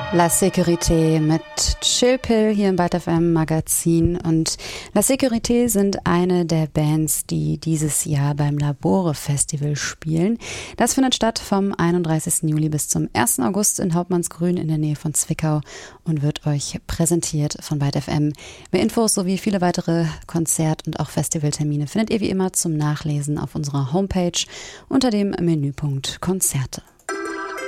La Sécurité mit Chill Pill hier im Byte FM Magazin. Und La Sécurité sind eine der Bands, die dieses Jahr beim Labore Festival spielen. Das findet statt vom 31. Juli bis zum 1. August in Hauptmannsgrün in der Nähe von Zwickau und wird euch präsentiert von Byte FM. Mehr Infos sowie viele weitere Konzert- und auch Festivaltermine findet ihr wie immer zum Nachlesen auf unserer Homepage unter dem Menüpunkt Konzerte.